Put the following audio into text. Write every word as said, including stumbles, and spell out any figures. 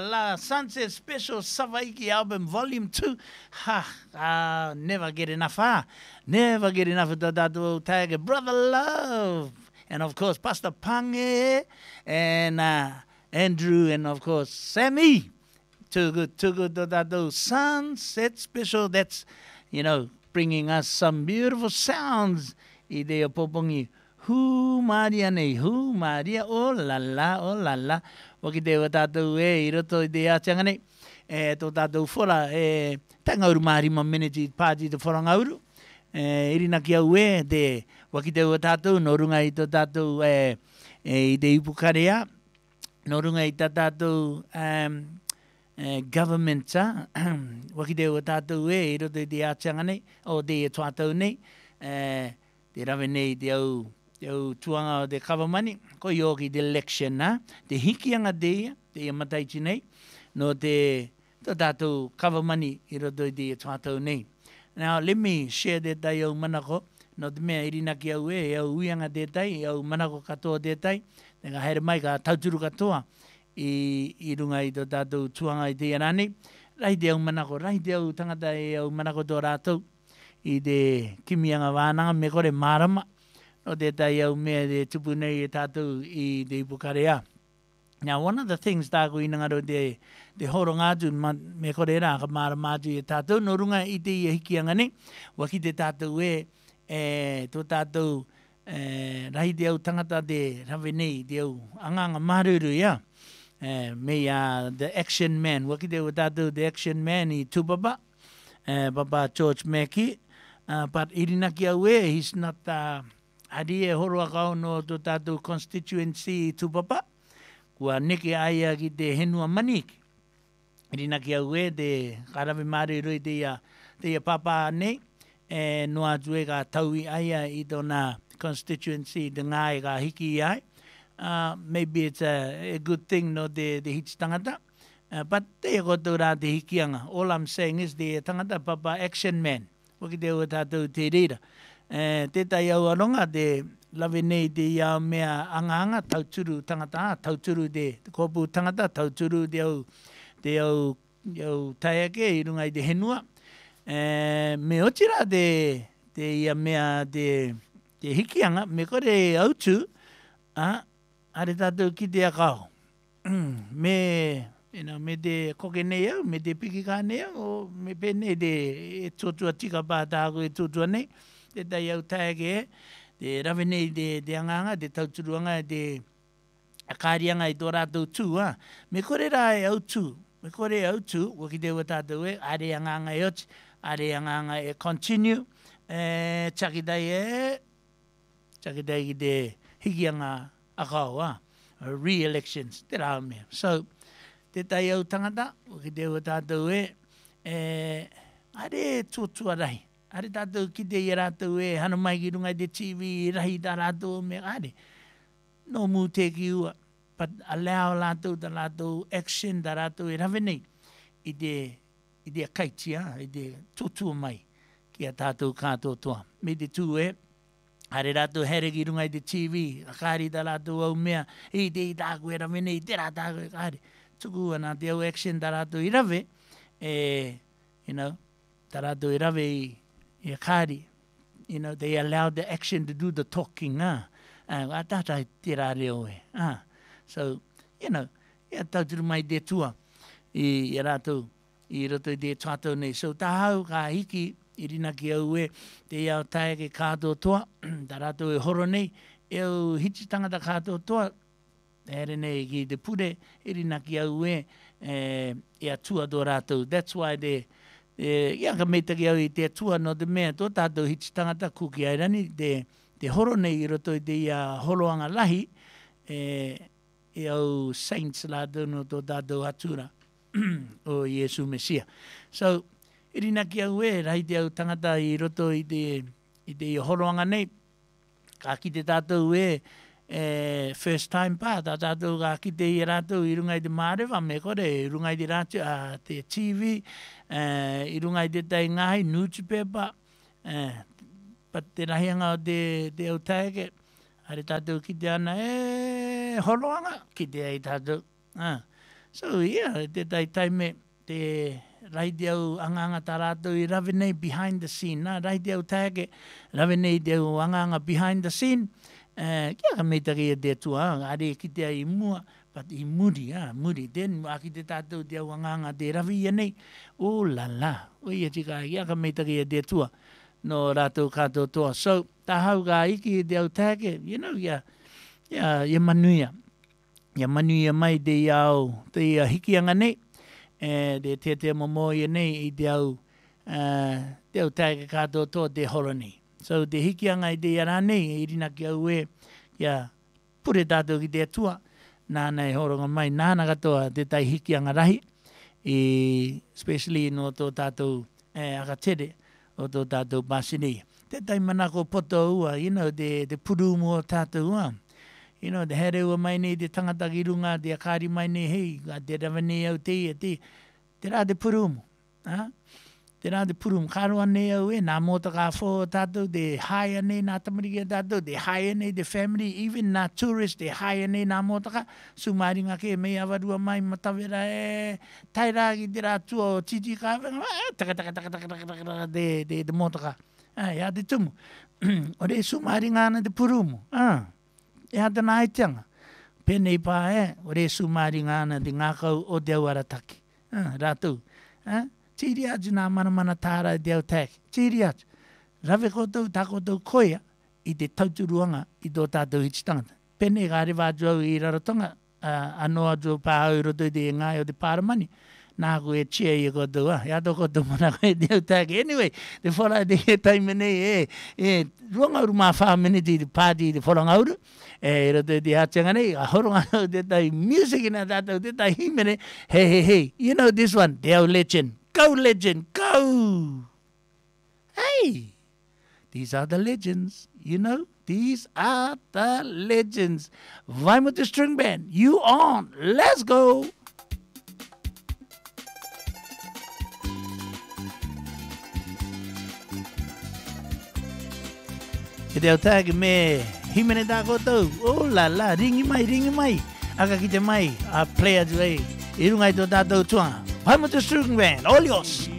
la, Sunset Special Savaiki album volume two. Ha, ah, never get enough, ah. Never get enough of the Dadu Tiger, Brother Love. And of course, Pastor Pange and uh, Andrew, and of course, Sammy. Too good, too good, the Dadu Sunset Special. That's, you know, bringing us some beautiful sounds. Idea Popongi. Hu Maria nei, hu Maria, oh la la, oh la la. Waki te wa tātou e, i roto i te ātianga nei. E tō tātou whora, e tangauru marima meneti pāti te whorangauru. E irina ki au e, te waki te wa tātou, no runga i tō tātou e, e, i te ipukarea. No runga i tā tātou um, e, governmenta. Waki te wa tātou e, i roto i te ātianga nei, o te e tuatau nei. E, te rawe nei te au, te au tuanga o te kawamani, ko i oki te election na, te hikianga te ia, te ia mataiti nei, no te tō tātou kawamani i roto i te tuatau nei. Now, let me share te tai au manako, no te mea irina ki au e, au uianga te tai, au manako katoa te tai, te ka haere mai ka tauturu katoa i, i runga i tō tātou tuanga i te iarani. Rai te au manako, rai te au tangata e au manako tō rātou, i te kimianga wānanga me kore marama, no te tai au mea te tupu nei e tātou i te ipukarea. Now, one of the things tāko i ngaro te, te horo ngātu me kore rā ka marama atu i tātou, no runga i te ia hikianga ni, waki te tātou e, e tō tātou e, rahi te au tangata te rawe nei, te au anganga maruru ia, e, me a the action man, waki te au tātou the action man i tūpapa, e, Papa George Mackey, uh, but irina ki au e, he's not... Uh, Adi e horo akau no tō tātou constituency tūpapa. Kua neke aia ki te henua maniki. Rina ki au e te karawe māre roi te ia, te ia papa nei. E noa atu e ka taui aia i tōna constituency te ngā e ka hiki ai. Uh, maybe it's a, a good thing no te, te hits tangata. Uh, but te e koto rā te hikianga. All I'm saying is te tangata papa action man. Waki te ua tātou te reira. Eh, te tai au aronga te lawe nei te iau mea anganga tauturu tangata, tauturu te kōpū tangata, tauturu te au, te au, au taiake i runga i te henua. Eh, me otira te, te ia mea te, te hikianga, me kore autu, ah, are tātou ki te akau. me, you know, me te koke nei au, me te piki kā nei au, o me pene te e tōtua tika pātāko e tōtua nei. Te tai au taeke e, te rawe nei te, te anganga, te tauturuanga, te akarianga i tō rātou tū, ha. Me kore rā e au tū, me kore e au tū, waki te ua tātou e, are anganga e oti, are anganga e continue, e chakitai e, chakitai ki te hikianga akau, ha. Re-elections, te rā mea. So, te tai au tangata, waki te ua tātou e, e are tūtua rahi. Are tātou ki te i rātou e, hana mai ki runga i te T V, rahi tā rātou me are. No mu te ki ua, but allow rātou tā rātou action tā rātou e rawe nei. I te, i te akaitia, i te tūtua mai ki a tātou kātou toa. Me te tū e, are rātou here ki runga i te T V, akari tā rātou au mea, i te i tāku e rawe nei, te rā tāku e kāre. Tuku ana te au action tā rātou i rawe, e, you know, tā rātou i rawe i, Yeah, kāri, you know, they allowed the action to do the talking, ah. Uh, a tata te rā reo e, ah. So, you know, ia tauturu mai te tua i, i rātou, i roto i te tātou nei. So, tā hau ka hiki, i rina ki au e, te iau tae ke kātou toa, tā rātou e horo nei, e au hiti tangata kātou toa, ere nei ki te pure, i rina ki au e, e, e a tua tō rātou. That's why they... E, ia ka meita ki au i te atua no te mea tō tātou hiti tangata kuki airani, te, te horo nei i roto i te ia holoanga lahi, e, e au saints la tōno tō tātou atura o Iesu Mesia. So, irina ki au e, rahi te au tangata i roto i te, i te holoanga nei, ka ki te tātou e, e first time pa, tā tātou ka ki te i rātou i runga i te mārewa, me kore, i runga i te rātou, a te T V, uh, i runga i te tai ngahi, newspaper, uh, pat te rahianga o te, te au taeke, are tātou ki te ana, e holoanga, ki te ai tātou. Uh. So, yeah, te tai taime te raiti au anganga tarato I rawe nei behind the scene. Nā raiti au tāke, rawe nei te au anganga behind the scene. Uh, kia ka meitaki e te tua, are ki te ai mua, but I muri, ah, muri. Then, aki te tātou te au anganga te rawe ia nei. Oh la la, o ia tika, kia ka meitaki e te tua. No rātou kātou toa. So, tā hau ka iki e te au tāke, you know, ia, ia, ia manuia. Ia manuia mai te iau, te ia hikianga nei. E te te te momo ia nei I te au, uh, te au tāke kātou toa te horo nei. So te hikianga I te iara nei, I rina ki au e, ia pure tātou ki te atua, nāna e horonga mai, nāna katoa te tai hikianga rahi, e, especially no tō tātou e, akatere, o tō tātou Pasini. Te tai manako poto ua, you know, te, te puru mo tātou ua. You know, te here ua mai nei, te tangata ki runga, te akari mai nei, hei, ka te rawa nei au te ia te, te rā te puru mo. Ha? Te rā te puru mo, kāroa nei au e, nā mōta kā fō tātou, te haia nei nā tamariki tātou, te haia nei te family, even nā tourist, te haia nei nā mōta kā, sumaringa ke mei awarua mai, matawera e, tai rā ki te rā tua o titi kā, taka taka taka taka taka taka te, te, te mōta kā. Ah, ia te tumu. O re sumaringa ana te puru mo. Ah, ia te nā itanga. Penei pā e, o re sumaringa ana te ngākau o te au arataki. Ah, rātou. Ah, tiri atu nā mana mana tāra te au tāki. Tiri atu. Rawe koutou, tā koutou koia I te tauturuanga I tō tātou hiti tangata. Pene ka rewa atu au I rarotonga, uh, anoa atu pā au roto I te ngai o te pāramani. Nā koe e chia I koutou, ah, ia tō koutou mana koe te au tāki. Anyway, te whora te he taime nei, e, e, ruangauru mā whāmene te pāti te whorangauru, e, roto I te hātianga nei, a horonga au te tai music ina tātou, te tai himene, hey, hey, hey, you know this one, te au legend. Go, legend, go! Hey, these are the legends, you know? These are the legends. Vaimutu String Band, you on. Let's go! E te au tāke me himene tā koutou. Oh la la, ringi mai, ringi mai. Aka ki te mai, a play atu ei. I runga I tō tātou tuanga. Vaimutu String Band, all yours.